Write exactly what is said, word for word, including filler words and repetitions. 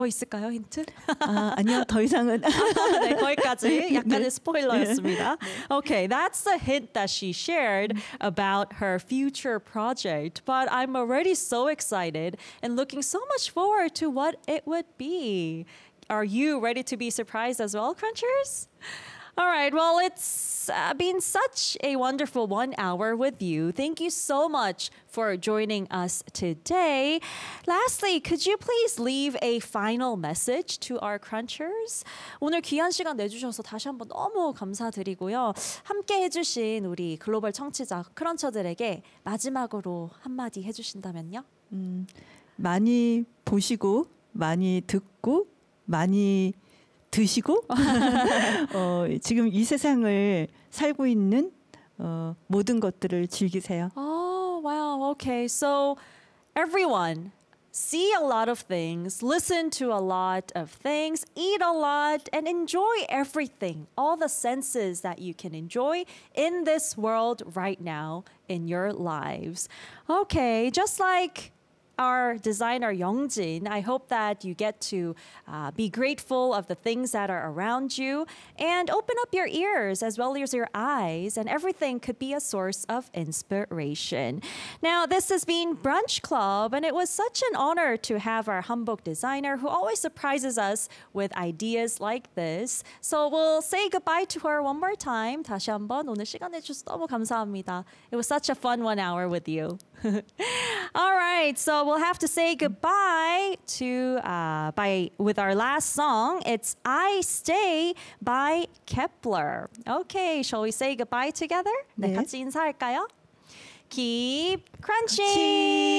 뭐 있을까요, 힌트? 아, 아니요, 더 이상은. 네, 거기까지 약간의 네. 스포일러였습니다. Okay, that's the hint that she shared about her future project. But I'm already so excited and looking so much forward to what it would be. Are you ready to be surprised as well, Crunchers? All right, well, it's uh, been such a wonderful one hour with you. Thank you so much for joining us today. Lastly, could you please leave a final message to our crunchers? 오늘 귀한 시간 내주셔서 다시 한번 너무 감사드리고요. 함께 해주신 우리 글로벌 청취자 크런처들에게 마지막으로 한마디 해주신다면요? 음, 많이 보시고, 많이 듣고, 많이 드시고 어, 지금 이 세상을 살고 있는 어, 모든 것들을 즐기세요. Oh, wow. Okay. So everyone, see a lot of things, listen to a lot of things, eat a lot, and enjoy everything, all the senses that you can enjoy in this world right now in your lives. Okay, just like our designer Youngjin, I hope that you get to uh, be grateful of the things that are around you and open up your ears as well as your eyes, and everything could be a source of inspiration. Now, this has been Brunch Club, and it was such an honor to have our hanbok designer who always surprises us with ideas like this. So we'll say goodbye to her one more time. 다시 한번 오늘 시간 내주셔서 너무 감사합니다. It was such a fun one hour with you. All right, so we'll have to say goodbye to uh, by with our last song. It's "I Stay" by Kepler. Okay, shall we say goodbye together? 네, 네. 같이 인사할까요? Keep crunching.